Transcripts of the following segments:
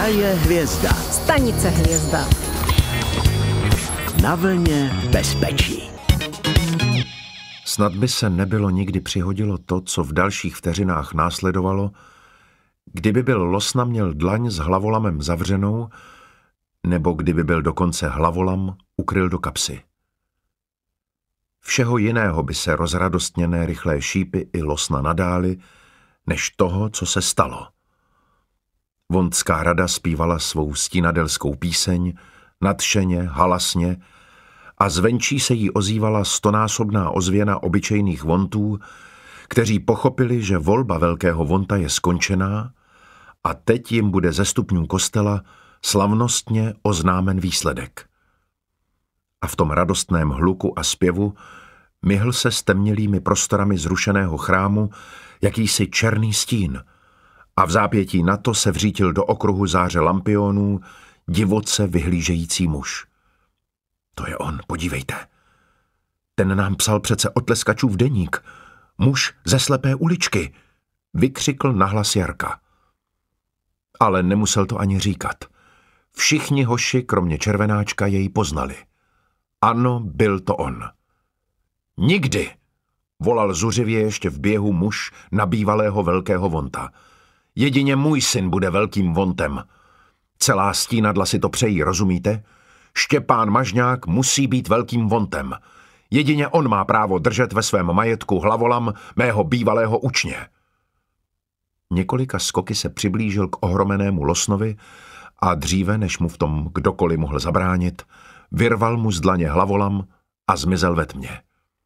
Hraje hvězda. Stanice Hvězda. Na vlně bezpečí. Snad by se nebylo nikdy přihodilo to, co v dalších vteřinách následovalo, kdyby byl Losna měl dlaň s hlavolamem zavřenou, nebo kdyby byl dokonce hlavolam ukryl do kapsy. Všeho jiného by se rozradostněné rychlé šípy i Losna nadály, než toho, co se stalo. Vondská rada zpívala svou stínadelskou píseň, nadšeně, halasně, a zvenčí se jí ozývala stonásobná ozvěna obyčejných vontů, kteří pochopili, že volba velkého vonta je skončená a teď jim bude ze stupňů kostela slavnostně oznámen výsledek. A v tom radostném hluku a zpěvu myhl se stemnělými prostorami zrušeného chrámu jakýsi černý stín a v zápětí na to se vřítil do okruhu záře lampionů divoce vyhlížející muž. To je on, podívejte. Ten nám psal přece o tleskačův deník. Muž ze slepé uličky, vykřikl nahlas Jarka. Ale nemusel to ani říkat. Všichni hoši, kromě Červenáčka, jej poznali. Ano, byl to on. Nikdy, volal zuřivě ještě v běhu muž na bývalého velkého vonta. Jedině můj syn bude velkým vontem. Celá stínadla si to přejí, rozumíte? Štěpán Mažňák musí být velkým vontem. Jedině on má právo držet ve svém majetku hlavolam mého bývalého učně. Několika skoky se přiblížil k ohromenému Losnovi a dříve, než mu v tom kdokoliv mohl zabránit, vyrval mu z dlaně hlavolam a zmizel ve tmě.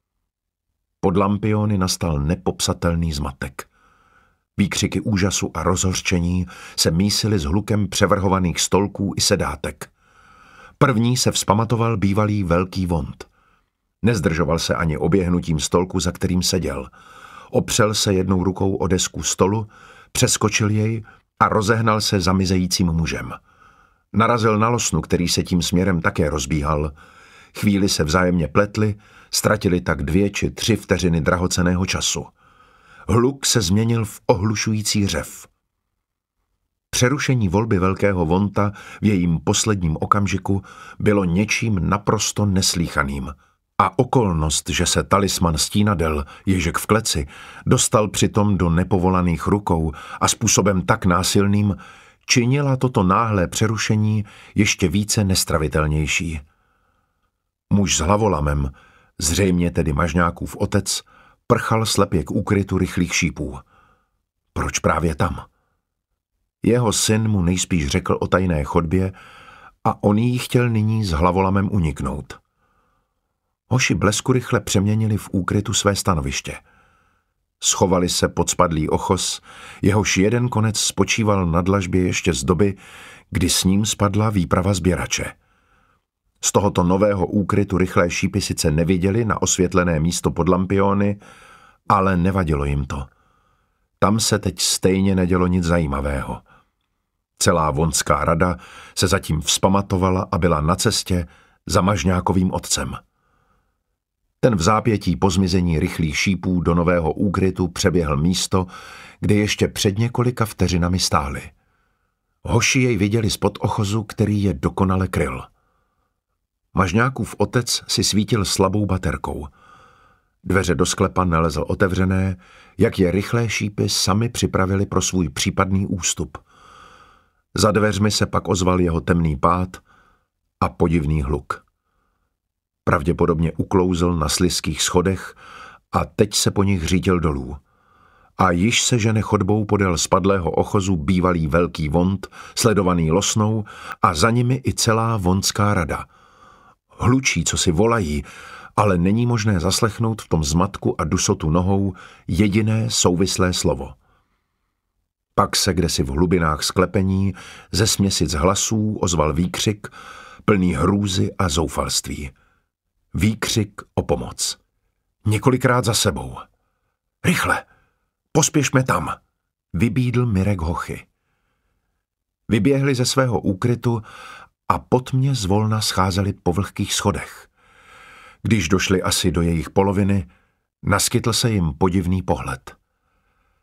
Pod lampiony nastal nepopsatelný zmatek. Výkřiky úžasu a rozhořčení se mísily s hlukem převrhovaných stolků i sedátek. První se vzpamatoval bývalý velký vont. Nezdržoval se ani oběhnutím stolku, za kterým seděl. Opřel se jednou rukou o desku stolu, přeskočil jej a rozehnal se za mizejícím mužem. Narazil na Losnu, který se tím směrem také rozbíhal. Chvíli se vzájemně pletli, ztratili tak 2 či 3 vteřiny drahocenného času. Hluk se změnil v ohlušující řev. Přerušení volby velkého vonta v jejím posledním okamžiku bylo něčím naprosto neslýchaným. A okolnost, že se talisman stínadel, Ježek v kleci, dostal přitom do nepovolaných rukou a způsobem tak násilným, činila toto náhlé přerušení ještě více nestravitelnější. Muž s hlavolamem, zřejmě tedy Mažňákův otec, prchal slepě k úkrytu rychlých šípů. Proč právě tam? Jeho syn mu nejspíš řekl o tajné chodbě a on jí chtěl nyní s hlavolamem uniknout. Hoši blesku rychle přeměnili v úkrytu své stanoviště. Schovali se pod spadlý ochos, jehož jeden konec spočíval na dlažbě ještě z doby, kdy s ním spadla výprava sběrače. Z tohoto nového úkrytu rychlé šípy sice neviděli na osvětlené místo pod lampiony, ale nevadilo jim to. Tam se teď stejně nedělo nic zajímavého. Celá Vondská rada se zatím vzpamatovala a byla na cestě za Mažňákovým otcem. Ten v zápětí po zmizení rychlých šípů do nového úkrytu přeběhl místo, kde ještě před několika vteřinami stáli. Hoši jej viděli spod ochozu, který je dokonale kryl. Mažňákův otec si svítil slabou baterkou. Dveře do sklepa nalezl otevřené, jak je rychlé šípy sami připravili pro svůj případný ústup. Za dveřmi se pak ozval jeho temný pád a podivný hluk. Pravděpodobně uklouzl na slizkých schodech a teď se po nich řítil dolů. A již se žene chodbou podél spadlého ochozu bývalý velký vont, sledovaný Losnou, a za nimi i celá Vondská rada. Hlučí, co si volají, ale není možné zaslechnout v tom zmatku a dusotu nohou jediné souvislé slovo. Pak se kdesi v hlubinách sklepení ze směsic hlasů ozval výkřik, plný hrůzy a zoufalství. Výkřik o pomoc. Několikrát za sebou. Rychle, pospěšme tam, vybídl Mirek Hochy. Vyběhli ze svého úkrytu a potmě zvolna scházeli po vlhkých schodech. Když došli asi do jejich poloviny, naskytl se jim podivný pohled.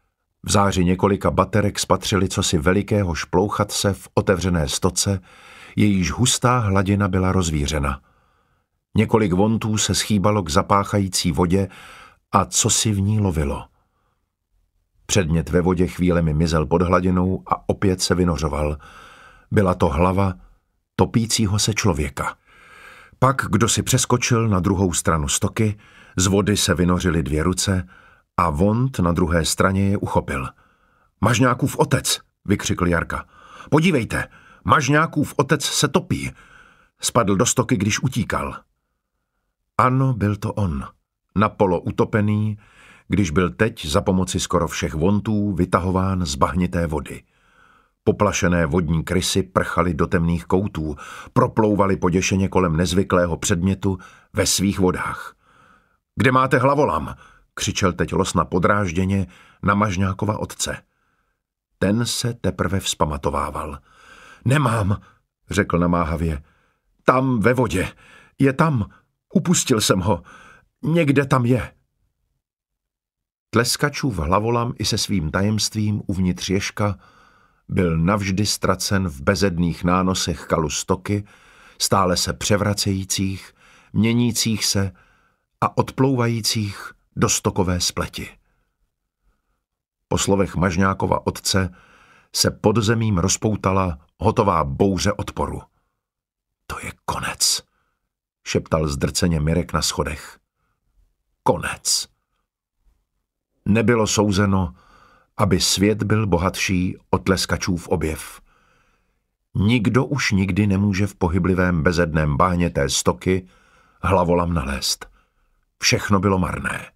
V záři několika baterek spatřili cosi velikého šplouchat se v otevřené stoce, jejíž hustá hladina byla rozvířena. Několik vontů se schýbalo k zapáchající vodě a cosi v ní lovilo. Předmět ve vodě chvílemi mizel pod hladinou a opět se vynořoval. Byla to hlava topícího se člověka. Pak kdo si přeskočil na druhou stranu stoky, z vody se vynořily 2 ruce a vont na druhé straně je uchopil. Mažňákův otec, vykřikl Jarka. Podívejte, Mažňákův otec se topí. Spadl do stoky, když utíkal. Ano, byl to on, napolo utopený, když byl teď za pomoci skoro všech vontů vytahován z bahnité vody. Poplašené vodní krysy prchaly do temných koutů, proplouvaly poděšeně kolem nezvyklého předmětu ve svých vodách. Kde máte hlavolam? Křičel teď Losna podrážděně na Mažňákova otce. Ten se teprve vzpamatovával. Nemám, řekl namáhavě. Tam ve vodě. Je tam. Upustil jsem ho. Někde tam je. Tleskačův hlavolam i se svým tajemstvím uvnitř ježka byl navždy ztracen v bezedných nánosech kalu stoky, stále se převracejících, měnících se a odplouvajících do stokové spleti. Po slovech Mažňákova otce se pod zemím rozpoutala hotová bouře odporu. To je konec, šeptal zdrceně Mirek na schodech. Konec. Nebylo souzeno, aby svět byl bohatší o tleskačův objev. Nikdo už nikdy nemůže v pohyblivém bezedném bahně té stoky hlavolam nalézt. Všechno bylo marné.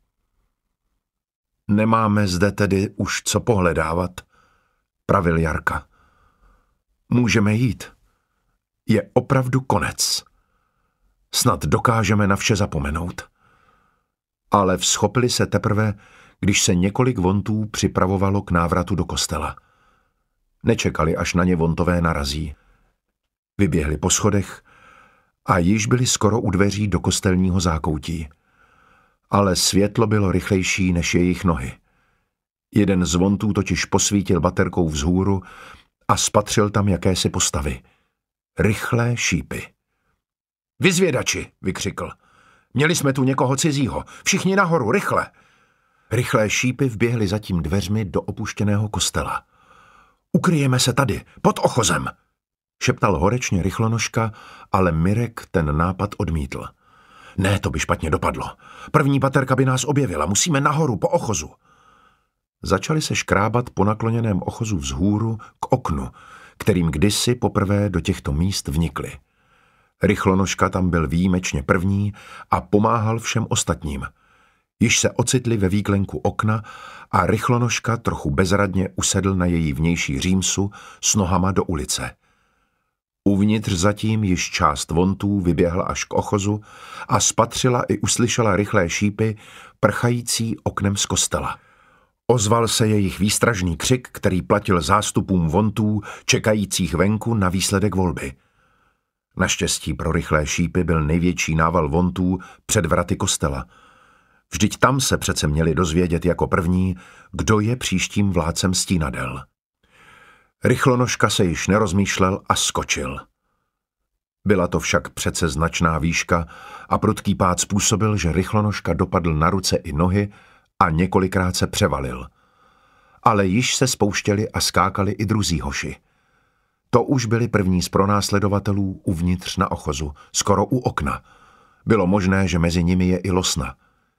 Nemáme zde tedy už co pohledávat, pravil Jarka. Můžeme jít. Je opravdu konec. Snad dokážeme na vše zapomenout. Ale vzchopili se teprve, když se několik vontů připravovalo k návratu do kostela. Nečekali, až na ně vontové narazí. Vyběhli po schodech a již byli skoro u dveří do kostelního zákoutí. Ale světlo bylo rychlejší než jejich nohy. Jeden z vontů totiž posvítil baterkou vzhůru a spatřil tam jakési postavy. Rychlé šípy. Vyzvědači, vykřikl. Měli jsme tu někoho cizího. Všichni nahoru, rychle! Rychlé šípy vběhly zatím dveřmi do opuštěného kostela. Ukryjeme se tady, pod ochozem, šeptal horečně Rychlonožka, ale Mirek ten nápad odmítl. Ne, to by špatně dopadlo. První baterka by nás objevila, musíme nahoru, po ochozu. Začali se škrábat po nakloněném ochozu vzhůru k oknu, kterým kdysi poprvé do těchto míst vnikli. Rychlonožka tam byl výjimečně první a pomáhal všem ostatním. Již se ocitli ve výklenku okna a Rychlonožka trochu bezradně usedl na její vnější římsu s nohama do ulice. Uvnitř zatím již část vontů vyběhla až k ochozu a spatřila i uslyšela rychlé šípy prchající oknem z kostela. Ozval se jejich výstražný křik, který platil zástupům vontů čekajících venku na výsledek volby. Naštěstí pro rychlé šípy byl největší nával vontů před vraty kostela. Vždyť tam se přece měli dozvědět jako první, kdo je příštím vládcem stínadel. Rychlonožka se již nerozmýšlel a skočil. Byla to však přece značná výška a prudký pád způsobil, že Rychlonožka dopadl na ruce i nohy a několikrát se převalil. Ale již se spouštěli a skákali i druzí hoši. To už byli první z pronásledovatelů uvnitř na ochozu, skoro u okna. Bylo možné, že mezi nimi je i Losna.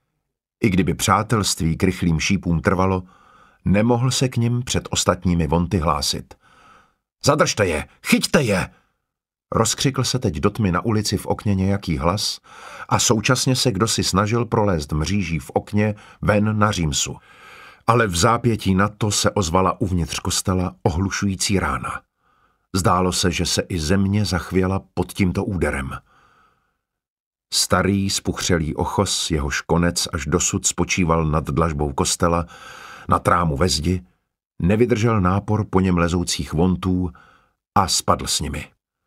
I kdyby přátelství k rychlým šípům trvalo, nemohl se k nim před ostatními vonty hlásit. Zadržte je! Chyťte je! Rozkřikl se teď do tmy na ulici v okně nějaký hlas a současně se kdosi snažil prolézt mříží v okně ven na římsu. Ale v zápětí na to se ozvala uvnitř kostela ohlušující rána. Zdálo se, že se i země zachvěla pod tímto úderem. Starý, spuchřelý ochoz, jehož konec až dosud spočíval nad dlažbou kostela, na trámu ve zdi, nevydržel nápor po něm lezoucích vontů a spadl s nimi.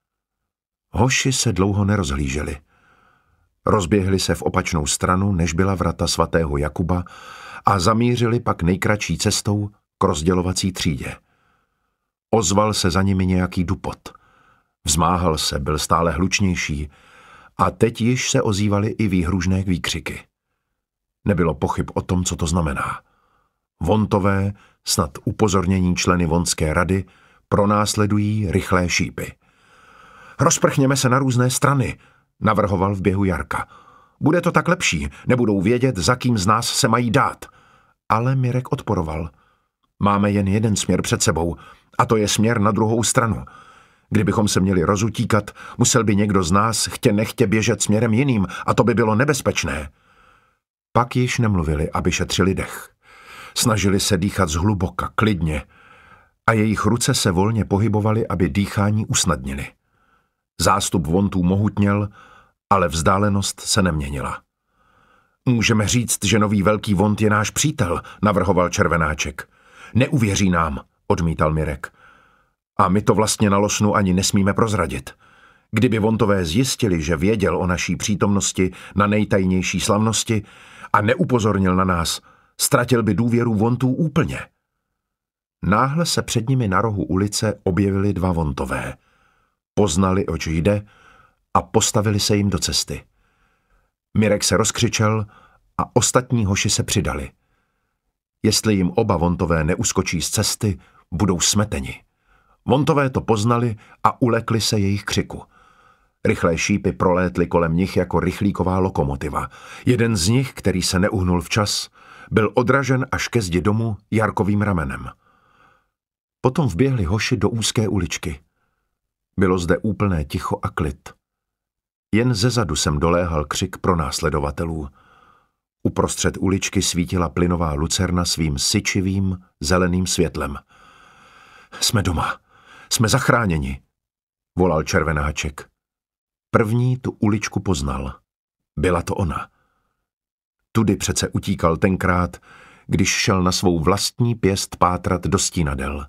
Hoši se dlouho nerozhlíželi. Rozběhli se v opačnou stranu, než byla vrata svatého Jakuba a zamířili pak nejkratší cestou k rozdělovací třídě. Ozval se za nimi nějaký dupot. Vzmáhal se, byl stále hlučnější a teď již se ozývaly i výhružné výkřiky. Nebylo pochyb o tom, co to znamená. Vontové, snad upozornění členy Vonské rady, pronásledují rychlé šípy. Rozprchněme se na různé strany, navrhoval v běhu Jarka. Bude to tak lepší, nebudou vědět, za kým z nás se mají dát. Ale Mirek odporoval. Máme jen jeden směr před sebou, a to je směr na druhou stranu. Kdybychom se měli rozutíkat, musel by někdo z nás chtě nechtě běžet směrem jiným a to by bylo nebezpečné. Pak již nemluvili, aby šetřili dech. Snažili se dýchat zhluboka, klidně a jejich ruce se volně pohybovaly, aby dýchání usnadnili. Zástup Vontů mohutněl, ale vzdálenost se neměnila. Můžeme říct, že nový velký Vont je náš přítel, navrhoval Červenáček. Neuvěří nám, odmítal Mirek. A my to vlastně na Losnu ani nesmíme prozradit. Kdyby Vontové zjistili, že věděl o naší přítomnosti na nejtajnější slavnosti a neupozornil na nás, ztratil by důvěru Vontů úplně. Náhle se před nimi na rohu ulice objevili dva Vontové. Poznali, oč jde, a postavili se jim do cesty. Mirek se rozkřičel a ostatní hoši se přidali. Jestli jim oba Vontové neuskočí z cesty, budou smeteni. Vontové to poznali a ulekli se jejich křiku. Rychlé šípy prolétly kolem nich jako rychlíková lokomotiva. Jeden z nich, který se neuhnul včas, byl odražen až ke zdi domu Jarkovým ramenem. Potom vběhli hoši do úzké uličky. Bylo zde úplné ticho a klid. Jen zezadu sem doléhal křik pronásledovatelů. Uprostřed uličky svítila plynová lucerna svým syčivým, zeleným světlem. Jsme doma, jsme zachráněni, volal Červenáček. První tu uličku poznal. Byla to ona. Tudy přece utíkal tenkrát, když šel na svou vlastní pěst pátrat do Stínadel.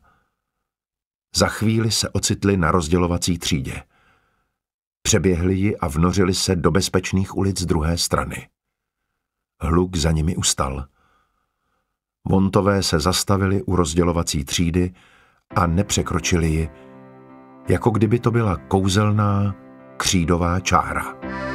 Za chvíli se ocitli na rozdělovací třídě. Přeběhli ji a vnořili se do bezpečných ulic druhé strany. Hluk za nimi ustal. Vontové se zastavili u rozdělovací třídy a nepřekročili ji, jako kdyby to byla kouzelná křídová čára.